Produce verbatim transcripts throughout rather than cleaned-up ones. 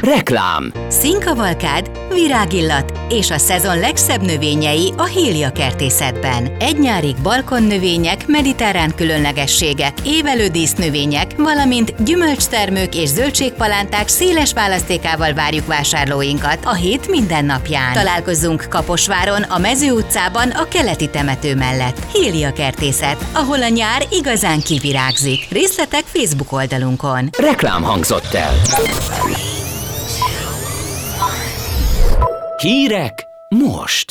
Reklám. Színkavalkád, virágillat és a szezon legszebb növényei a Hélia Kertészetben. Egy nyárig balkonnövények, mediterrán különlegességek, évelő dísznövények, valamint gyümölcstermők és zöldségpalánták széles választékával várjuk vásárlóinkat a hét minden napján. Találkozzunk Kaposváron, a Mező utcában, a keleti temető mellett. Hélia Kertészet, ahol a nyár igazán kivirágzik. Részletek Facebook oldalunkon. Reklám hangzott el. Hírek most.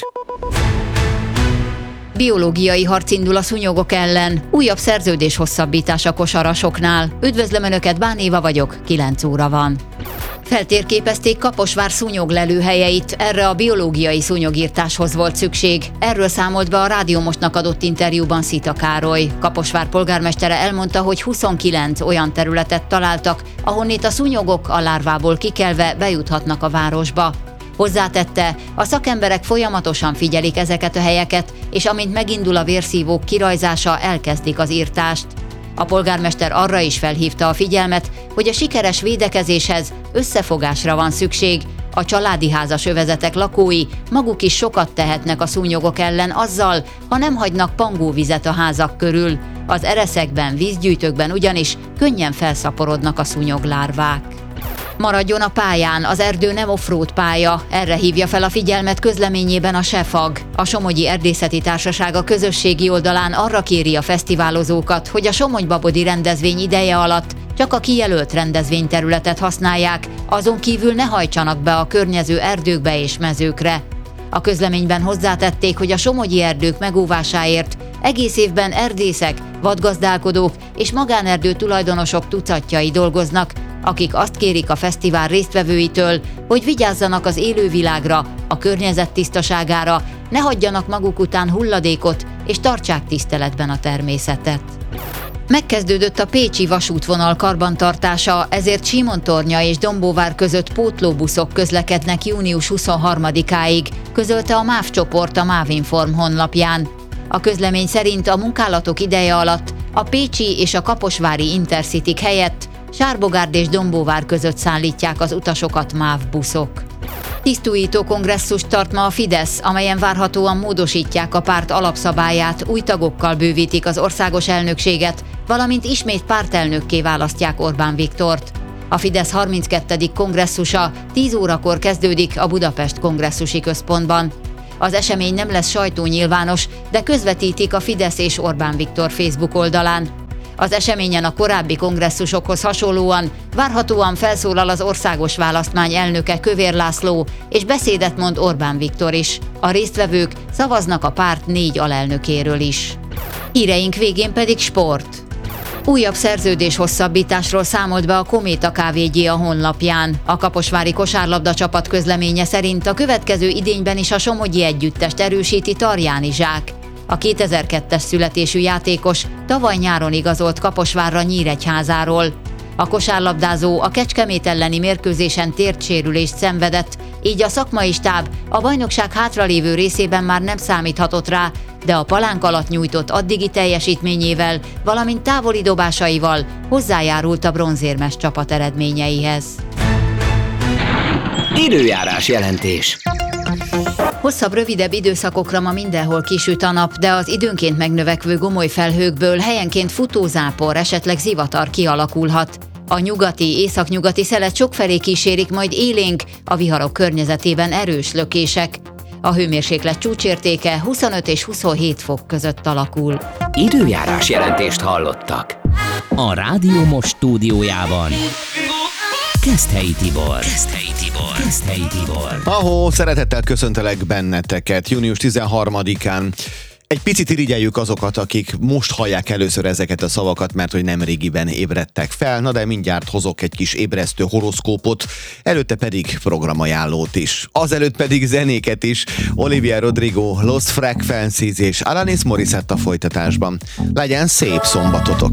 Biológiai harc indul a szúnyogok ellen. Újabb szerződés hosszabbítás a kosarasoknál. Üdvözlöm Önöket, Bán Éva vagyok, kilenc óra van. Feltérképezték Kaposvár szúnyoglelőhelyeit, erre a biológiai szúnyogírtáshoz volt szükség. Erről számolt be a Rádió Mostnak adott interjúban Szita Károly. Kaposvár polgármestere elmondta, hogy huszonkilenc olyan területet találtak, ahonnét a szúnyogok a lárvából kikelve bejuthatnak a városba. Hozzátette, a szakemberek folyamatosan figyelik ezeket a helyeket, és amint megindul a vérszívók kirajzása, elkezdik az írtást. A polgármester arra is felhívta a figyelmet, hogy a sikeres védekezéshez összefogásra van szükség. A családi házas övezetek lakói maguk is sokat tehetnek a szúnyogok ellen azzal, ha nem hagynak pangóvizet a házak körül. Az ereszekben, vízgyűjtőkben ugyanis könnyen felszaporodnak a szúnyoglárvák. Maradjon a pályán, az erdő nem offroad pálya, erre hívja fel a figyelmet közleményében a Sefag. A Somogyi Erdészeti Társaság a közösségi oldalán arra kéri a fesztiválozókat, hogy a Somogy-Babodi rendezvény ideje alatt csak a kijelölt rendezvényterületet használják, azon kívül ne hajtsanak be a környező erdőkbe és mezőkre. A közleményben hozzátették, hogy a somogyi erdők megóvásáért egész évben erdészek, vadgazdálkodók és magánerdő tulajdonosok tucatjai dolgoznak, akik azt kérik a fesztivál résztvevőitől, hogy vigyázzanak az élővilágra, a környezet tisztaságára, ne hagyjanak maguk után hulladékot, és tartsák tiszteletben a természetet. Megkezdődött a pécsi vasútvonal karbantartása, ezért Simontornya és Dombóvár között pótlóbuszok közlekednek június huszonharmadikáig, közölte a MÁV csoport a MÁVinform honlapján. A közlemény szerint a munkálatok ideje alatt a pécsi és a kaposvári Intercityk helyett Sárbogárd és Dombóvár között szállítják az utasokat MÁV buszok. Tisztújító kongresszust tart ma a Fidesz, amelyen várhatóan módosítják a párt alapszabályát, új tagokkal bővítik az országos elnökséget, valamint ismét pártelnökké választják Orbán Viktort. A Fidesz harminckettedik kongresszusa tíz órakor kezdődik a Budapest Kongresszusi Központban. Az esemény nem lesz sajtónyilvános, de közvetítik a Fidesz és Orbán Viktor Facebook oldalán. Az eseményen a korábbi kongresszusokhoz hasonlóan várhatóan felszólal az országos választmány elnöke Kövér László, és beszédet mond Orbán Viktor is. A résztvevők szavaznak a párt négy alelnökéről is. Híreink végén pedig sport. Újabb szerződés hosszabbításról számolt be a Kométa ká vé gé a honlapján. A kaposvári kosárlabda csapat közleménye szerint a következő idényben is a somogyi együttest erősíti Tarjáni Zsák. A kétezer-kettes születésű játékos tavaly nyáron igazolt Kaposvárra Nyíregyházáról. A kosárlabdázó a Kecskemét elleni mérkőzésen térdsérülést szenvedett, így a szakmai stáb a bajnokság hátralévő részében már nem számíthatott rá, de a palánk alatt nyújtott addigi teljesítményével, valamint távoli dobásaival hozzájárult a bronzérmes csapat eredményeihez. Időjárás jelentés. Hosszabb, rövidebb időszakokra ma mindenhol kisüt a nap, de az időnként megnövekvő gomoly felhőkből helyenként futózápor, esetleg zivatar kialakulhat. A nyugati, északnyugati szelet sokfelé kísérik, majd élénk, a viharok környezetében erős lökések. A hőmérséklet csúcsértéke huszonöt és huszonhét fok között alakul. Időjárás jelentést hallottak. A Rádió Most stúdiójában Keszthelyi Tibor. Keszthelyi Tibor. Keszthelyi Tibor. Ahó, szeretettel köszöntelek benneteket június tizenharmadikán. Egy picit irigyeljük azokat, akik most hallják először ezeket a szavakat, mert hogy nem régiben ébredtek fel, na de mindjárt hozok egy kis ébresztő horoszkópot, előtte pedig programajánlót is. Azelőtt pedig zenéket is, Olivia Rodrigo, Los Frequencies és Alanis Morissette a folytatásban. Legyen szép szombatotok!